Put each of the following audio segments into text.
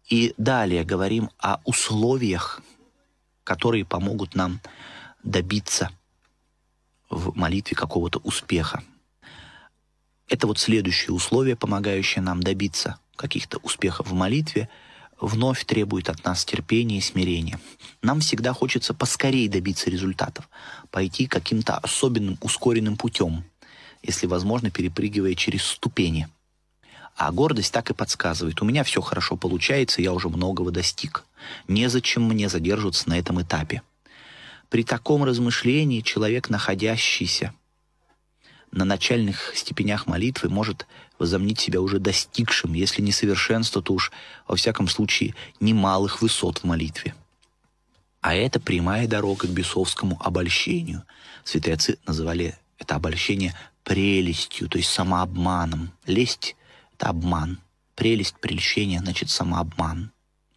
И далее говорим о условиях, которые помогут нам добиться в молитве какого-то успеха. Это вот следующее условие, помогающее нам добиться каких-то успехов в молитве, вновь требует от нас терпения и смирения. Нам всегда хочется поскорее добиться результатов, пойти каким-то особенным ускоренным путем, если возможно, перепрыгивая через ступени. А гордость так и подсказывает: у меня все хорошо получается, я уже многого достиг. Незачем мне задерживаться на этом этапе. При таком размышлении человек, находящийся на начальных степенях молитвы, может возомнить себя уже достигшим, если не совершенства, то уж, во всяком случае, немалых высот в молитве. А это прямая дорога к бесовскому обольщению. Святые отцы называли это обольщение прелестью, то есть самообманом. Лесть — это обман. Прелесть, прельщение — значит самообман.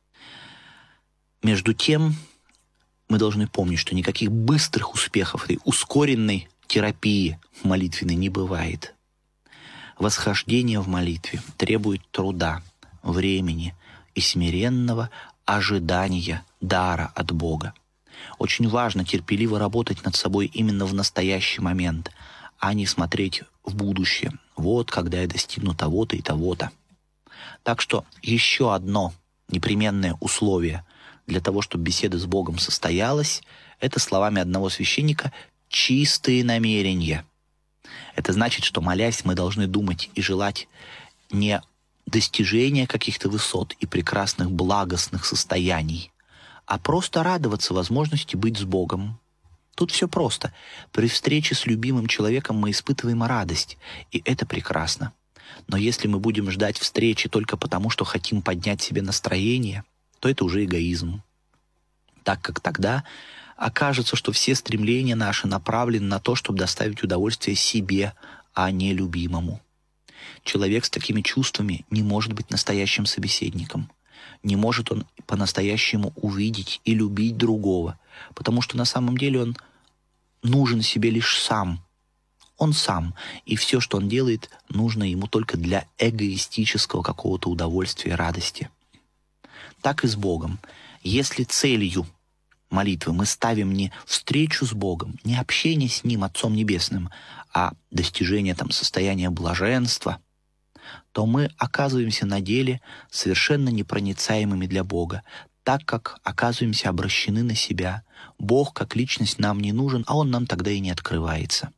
Между тем, мы должны помнить, что никаких быстрых успехов этой ускоренной терапии молитвенной не бывает. Восхождение в молитве требует труда, времени и смиренного ожидания дара от Бога. Очень важно терпеливо работать над собой именно в настоящий момент, а не смотреть в будущее. Вот когда я достигну того-то и того-то. Так что еще одно непременное условие для того, чтобы беседа с Богом состоялась, это, словами одного священника, чистые намерения. Это значит, что, молясь, мы должны думать и желать не достижения каких-то высот и прекрасных благостных состояний, а просто радоваться возможности быть с Богом. Тут все просто. При встрече с любимым человеком мы испытываем радость, и это прекрасно. Но если мы будем ждать встречи только потому, что хотим поднять себе настроение, то это уже эгоизм. Так как тогда окажется, что все стремления наши направлены на то, чтобы доставить удовольствие себе, а не любимому. Человек с такими чувствами не может быть настоящим собеседником. Не может он по-настоящему увидеть и любить другого, потому что на самом деле он нужен себе лишь сам. Он сам, и все, что он делает, нужно ему только для эгоистического какого-то удовольствия и радости. Так и с Богом. Если целью молитвы мы ставим не встречу с Богом, не общение с Ним, Отцом Небесным, а достижение состояния блаженства, то мы оказываемся на деле совершенно непроницаемыми для Бога, так как оказываемся обращены на себя. Бог как личность нам не нужен, а Он нам тогда и не открывается.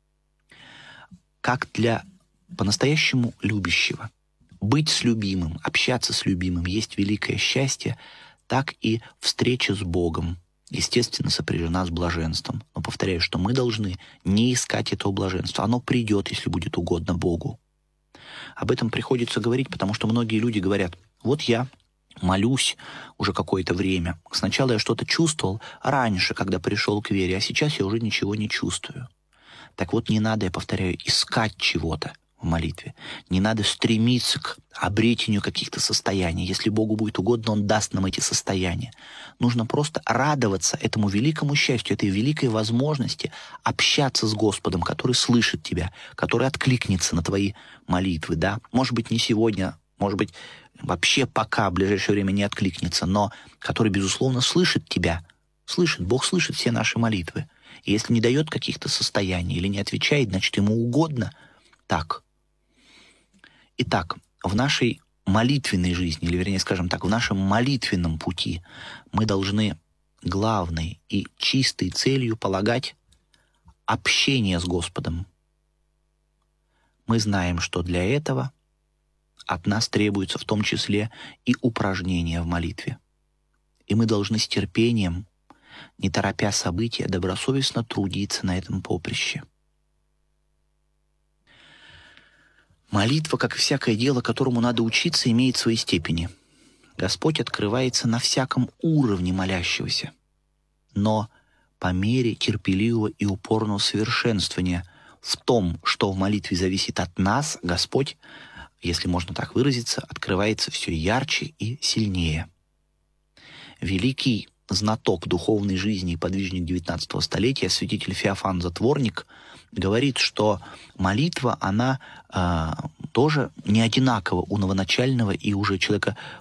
Как для по-настоящему любящего быть с любимым, общаться с любимым есть великое счастье, так и встреча с Богом, естественно, сопряжена с блаженством. Но повторяю, что мы должны не искать этого блаженства. Оно придет, если будет угодно Богу. Об этом приходится говорить, потому что многие люди говорят: вот я молюсь уже какое-то время. Сначала я что-то чувствовал раньше, когда пришел к вере, а сейчас я уже ничего не чувствую. Так вот, не надо, я повторяю, искать чего-то в молитве. Не надо стремиться к обретению каких-то состояний. Если Богу будет угодно, Он даст нам эти состояния. Нужно просто радоваться этому великому счастью, этой великой возможности общаться с Господом, который слышит тебя, который откликнется на твои молитвы. Да? Может быть, не сегодня, может быть, вообще пока в ближайшее время не откликнется, но который, безусловно, слышит тебя. Слышит, Бог слышит все наши молитвы. И если не дает каких-то состояний или не отвечает, значит, Ему угодно так. Итак, в нашей молитвенной жизни, или, вернее, скажем так, в нашем молитвенном пути мы должны главной и чистой целью полагать общение с Господом. Мы знаем, что для этого от нас требуется в том числе и упражнения в молитве. И мы должны с терпением, не торопя события, добросовестно трудиться на этом поприще. Молитва, как и всякое дело, которому надо учиться, имеет свои степени. Господь открывается на всяком уровне молящегося, но по мере терпеливого и упорного совершенствования в том, что в молитве зависит от нас, Господь, если можно так выразиться, открывается все ярче и сильнее. Великий знаток духовной жизни и подвижник XIX столетия, святитель Феофан Затворник, говорит, что молитва, она тоже не одинакова у новоначального и уже человека